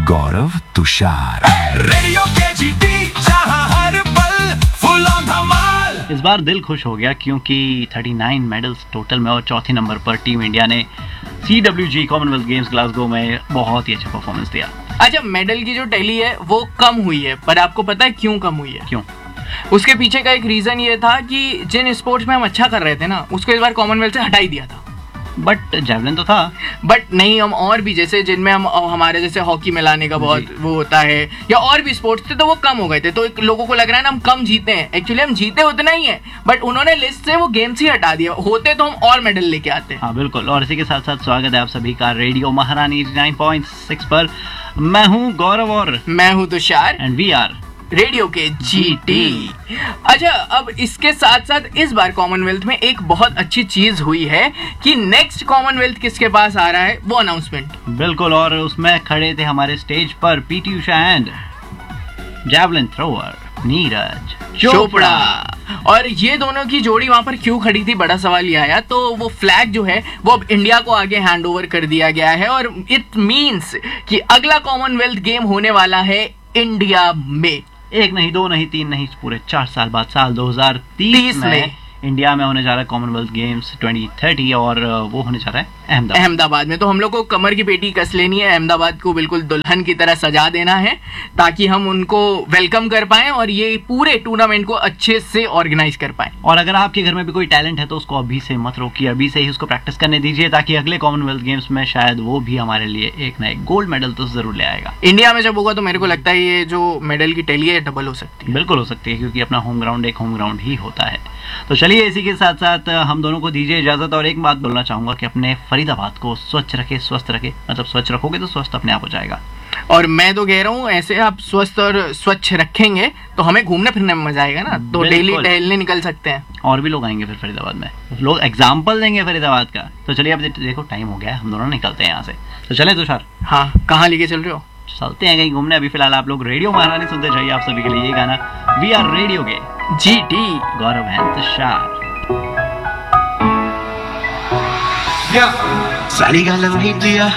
गौरव Tushar, radio के GT, जहां हर पल फुल ऑन धमाल। इस बार दिल खुश हो गया क्योंकि 39 मेडल्स टोटल में और चौथे नंबर पर टीम इंडिया ने CWG कॉमनवेल्थ गेम्स ग्लासगो में बहुत ही अच्छा परफॉर्मेंस दिया। अच्छा, मेडल की जो टैली है वो कम हुई है, पर आपको पता है क्यों कम हुई है? क्यों? उसके पीछे का एक रीजन ये था कि जिन स्पोर्ट्स में हम अच्छा कर रहे थे ना, उसको इस बार कॉमनवेल्थ से हटा ही दिया था। बट जैवलिन तो था। बट नहीं, हम और भी जैसे जिनमें हम हमारे जैसे हॉकी में लाने का बहुत वो होता है, या और भी स्पोर्ट्स थे, तो वो कम हो गए थे। तो लोगों को लग रहा है ना हम कम जीते हैं, एक्चुअली हम जीते उतना ही है, बट उन्होंने लिस्ट से वो गेम्स ही हटा दिया। होते तो हम और मेडल लेके आते हैं। हाँ बिल्कुल, और इसी के साथ साथ स्वागत है आप सभी का रेडियो महारानी 89.6 पर। मैं हूँ गौरव और मैं हूँ Tushar, and we are radio के जीटी। अच्छा, अब इसके साथ साथ इस बार कॉमनवेल्थ में एक बहुत अच्छी चीज हुई है कि नेक्स्ट कॉमनवेल्थ किसके पास आ रहा है, वो अनाउंसमेंट। बिल्कुल, और उसमें खड़े थे हमारे स्टेज पर PT Usha and javelin thrower Neeraj Chopra. और ये दोनों की जोड़ी वहां पर क्यों खड़ी थी, बड़ा सवाल ये आया। तो वो फ्लैग जो है वो अब इंडिया को आगे हैंड ओवर कर दिया गया है, और इट मींस कि अगला कॉमनवेल्थ गेम होने वाला है इंडिया में। एक नहीं, दो नहीं, तीन नहीं, पूरे 4 साल बाद साल 2030 में इंडिया में होने जा रहा है कॉमनवेल्थ गेम्स 2030, और वो होने जा रहा है अहमदाबाद में। तो हम लोग को कमर की पेटी कस लेनी है, अहमदाबाद को बिल्कुल दुल्हन की तरह सजा देना है, ताकि हम उनको वेलकम कर पाएं और ये पूरे टूर्नामेंट को अच्छे से ऑर्गेनाइज कर पाएं। और अगर आपके घर में भी कोई टैलेंट है तो उसको अभी से मत रोकिए, अभी से ही उसको प्रैक्टिस करने दीजिए, ताकि अगले कॉमनवेल्थ गेम्स में शायद वो भी हमारे लिए एक ना एक गोल्ड मेडल तो जरूर ले आएगा। इंडिया में जब होगा तो मेरे को लगता है ये जो मेडल की टैली है डबल हो सकती है। बिल्कुल हो सकती है, क्योंकि अपना होम ग्राउंड एक होम ग्राउंड ही होता है। तो चलिए, इसी के साथ साथ हम दोनों को दीजिए इजाजत, और एक बात बोलना चाहूंगा कि अपने फरीदाबाद को स्वच्छ रखे, स्वस्थ रखे। मतलब स्वच्छ रखोगे तो स्वस्थ अपने आप हो जाएगा। और मैं तो कह रहा हूँ, ऐसे आप स्वस्थ और स्वच्छ रखेंगे तो हमें घूमने फिरने में मजा आएगा ना, तो डेली टहलने निकल सकते हैं। और भी लोग आएंगे फिर फरीदाबाद में, लोग एग्जाम्पल देंगे फरीदाबाद का। तो चलिए, अब देखो टाइम हो गया है, हम दोनों निकलते हैं यहाँ से। तो चले तुषार? हाँ, कहाँ लेके चल रहे हो? चलते हैं कहीं घूमने। अभी फिलहाल आप लोग रेडियो महारानी सुनते जाइए। आप सभी के लिए ये गाना वी आर रेडियो के जीटी, गौरव है तुषार। सारी गल वही दिया